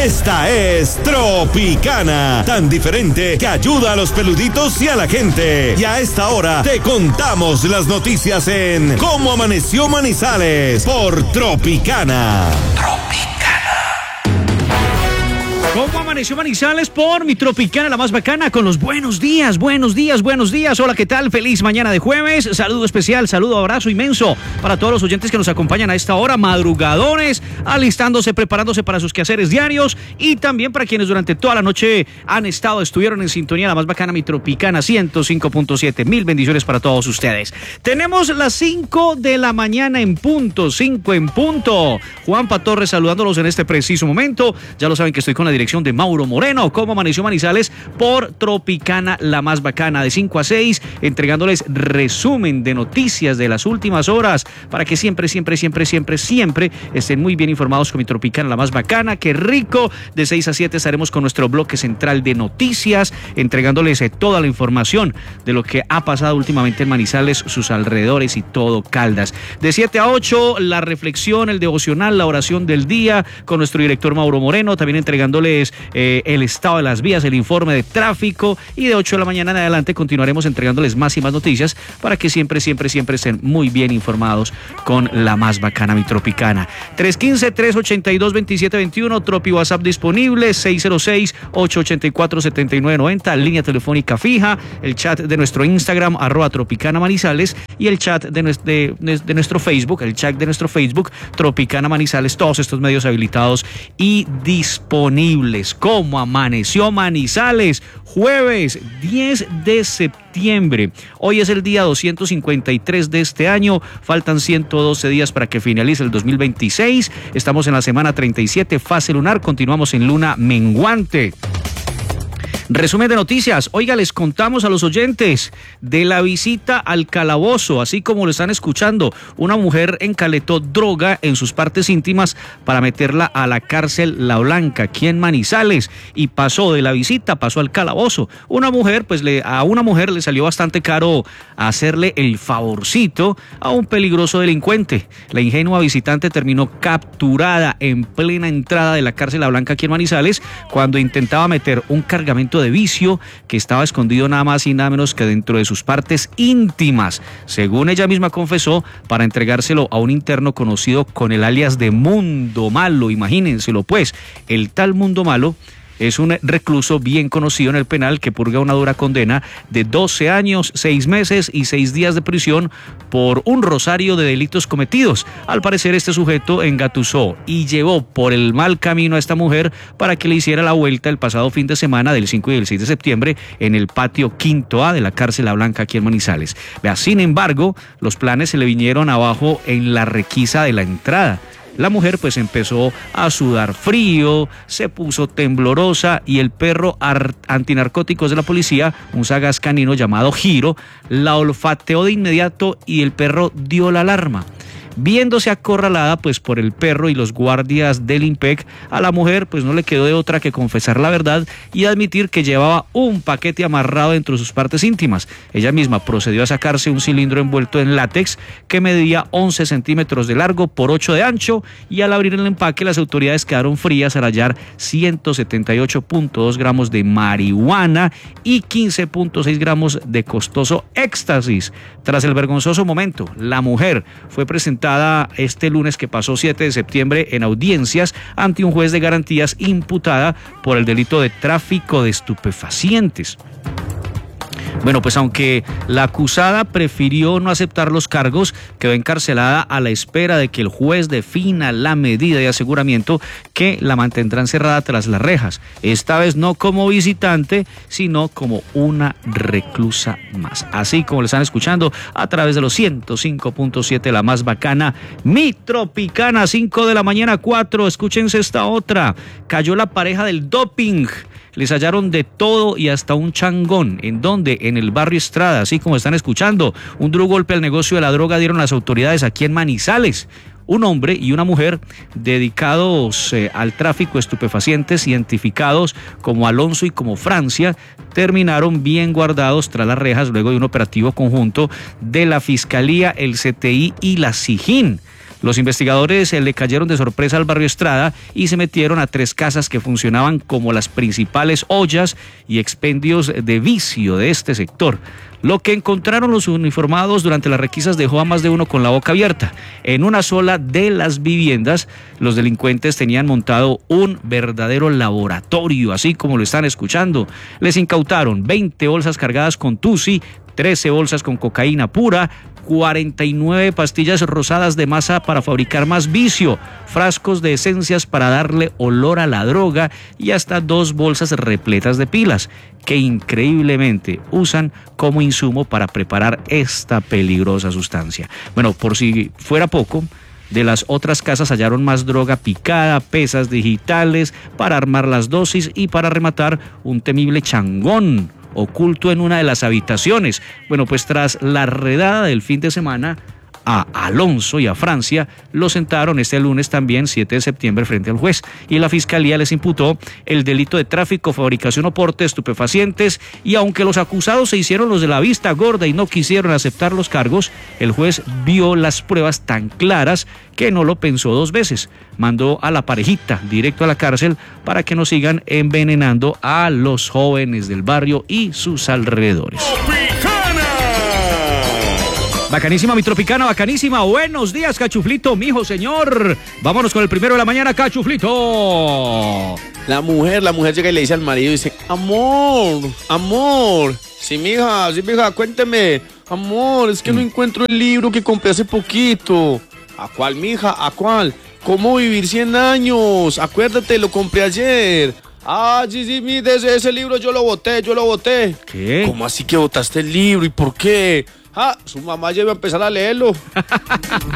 Esta es Tropicana, tan diferente que ayuda a los peluditos y a la gente. Y a esta hora te contamos las noticias en Cómo Amaneció Manizales por Tropicana. ¿Cómo amaneció Manizales por mi Tropicana, la más bacana, con los buenos días, buenos días, buenos días? Hola, ¿qué tal? Feliz mañana de jueves. Saludo especial, saludo, abrazo inmenso para todos los oyentes que nos acompañan a esta hora, madrugadores, alistándose, preparándose para sus quehaceres diarios, y también para quienes durante toda la noche estuvieron en sintonía, la más bacana, mi Tropicana 105.7. Mil bendiciones para todos ustedes. Tenemos las 5 de la mañana en punto, 5 en punto. Juanpa Torres saludándolos en este preciso momento. Ya lo saben que estoy con la dirección de Mauro Moreno. Cómo amaneció Manizales por Tropicana, la más bacana, de 5 a 6, entregándoles resumen de noticias de las últimas horas para que siempre estén muy bien informados con mi Tropicana, la más bacana. Qué rico. De 6 a 7 estaremos con nuestro bloque central de noticias, entregándoles toda la información de lo que ha pasado últimamente en Manizales, sus alrededores y todo Caldas. De 7 a 8, la reflexión, el devocional, la oración del día con nuestro director Mauro Moreno, también entregándoles el estado de las vías, el informe de tráfico, y de 8 de la mañana en adelante continuaremos entregándoles más y más noticias para que siempre estén muy bien informados con la más bacana, mi Tropicana. 315-382-2721, Tropi WhatsApp disponible, 606-884-7990, línea telefónica fija, el chat de nuestro Instagram, @Tropicana Manizales, y el chat de nuestro Facebook, Tropicana Manizales, todos estos medios habilitados y disponibles. ¿Cómo amaneció Manizales? Jueves 10 de septiembre. Hoy es el día 253 de este año. Faltan 112 días para que finalice el 2026. Estamos en la semana 37, fase lunar. Continuamos en luna menguante. Resumen de noticias. Oiga, les contamos a los oyentes de la visita al calabozo, así como lo están escuchando. Una mujer encaletó droga en sus partes íntimas para meterla a la cárcel La Blanca, aquí en Manizales, y pasó de la visita, pasó al calabozo. A una mujer le salió bastante caro hacerle el favorcito a un peligroso delincuente. La ingenua visitante terminó capturada en plena entrada de la cárcel La Blanca, aquí en Manizales, cuando intentaba meter un cargamento de vicio que estaba escondido nada más y nada menos que dentro de sus partes íntimas, según ella misma confesó, para entregárselo a un interno conocido con el alias de Mundo Malo. Imagínenselo pues, el tal Mundo Malo es un recluso bien conocido en el penal que purga una dura condena de 12 años, 6 meses y 6 días de prisión por un rosario de delitos cometidos. Al parecer, este sujeto engatusó y llevó por el mal camino a esta mujer para que le hiciera la vuelta el pasado fin de semana del 5 y el 6 de septiembre en el patio Quinto A de la cárcel La Blanca, aquí en Manizales. Sin embargo, los planes se le vinieron abajo en la requisa de la entrada. La mujer pues empezó a sudar frío, se puso temblorosa, y el perro antinarcóticos de la policía, un sagaz canino llamado Giro, la olfateó de inmediato y el perro dio la alarma. Viéndose acorralada pues por el perro y los guardias del IMPEC, a la mujer pues no le quedó de otra que confesar la verdad y admitir que llevaba un paquete amarrado dentro de sus partes íntimas. Ella misma procedió a sacarse un cilindro envuelto en látex que medía 11 centímetros de largo por 8 de ancho, y al abrir el empaque las autoridades quedaron frías al hallar 178.2 gramos de marihuana y 15.6 gramos de costoso éxtasis. Tras el vergonzoso momento, la mujer fue presentada este lunes que pasó 7 de septiembre en audiencias ante un juez de garantías, imputada por el delito de tráfico de estupefacientes. Bueno, pues aunque la acusada prefirió no aceptar los cargos, quedó encarcelada a la espera de que el juez defina la medida de aseguramiento que la mantendrá encerrada tras las rejas. Esta vez no como visitante, sino como una reclusa más. Así como le están escuchando a través de los 105.7, la más bacana, mi Tropicana, 5 de la mañana 4. Escúchense esta otra. Cayó la pareja del doping. Les hallaron de todo y hasta un changón. ¿En dónde? En el barrio Estrada, así como están escuchando. Un duro golpe al negocio de la droga dieron las autoridades aquí en Manizales. Un hombre y una mujer dedicados al tráfico de estupefacientes, identificados como Alonso y como Francia, terminaron bien guardados tras las rejas luego de un operativo conjunto de la Fiscalía, el CTI y la SIJIN. Los investigadores le cayeron de sorpresa al barrio Estrada y se metieron a 3 casas que funcionaban como las principales ollas y expendios de vicio de este sector. Lo que encontraron los uniformados durante las requisas dejó a más de uno con la boca abierta. En una sola de las viviendas, los delincuentes tenían montado un verdadero laboratorio, así como lo están escuchando. Les incautaron 20 bolsas cargadas con tusi, 13 bolsas con cocaína pura, 49 pastillas rosadas de masa para fabricar más vicio, frascos de esencias para darle olor a la droga y hasta 2 bolsas repletas de pilas, que increíblemente usan como insumo para preparar esta peligrosa sustancia. Bueno, por si fuera poco, de las otras casas hallaron más droga picada, pesas digitales para armar las dosis y para rematar un temible changón oculto en una de las habitaciones. Bueno, pues tras la redada del fin de semana, a Alonso y a Francia lo sentaron este lunes también, 7 de septiembre, frente al juez, y la fiscalía les imputó el delito de tráfico, fabricación o porte de estupefacientes, y aunque los acusados se hicieron los de la vista gorda y no quisieron aceptar los cargos, el juez vio las pruebas tan claras que no lo pensó 2 veces. Mandó a la parejita directo a la cárcel para que no sigan envenenando a los jóvenes del barrio y sus alrededores. Bacanísima, mi Tropicana, bacanísima. Buenos días, Cachuflito, mijo, señor. Vámonos con el primero de la mañana, Cachuflito. La mujer llega y le dice al marido, dice, amor. Sí, mija, cuénteme. Amor, es que no encuentro el libro que compré hace poquito. ¿A cuál, mija? ¿A cuál? ¿Cómo vivir 100 años? Acuérdate, lo compré ayer. Ah, sí, ese libro yo lo boté. ¿Qué? ¿Cómo así que botaste el libro? ¿Y por qué? Su mamá ya iba a empezar a leerlo.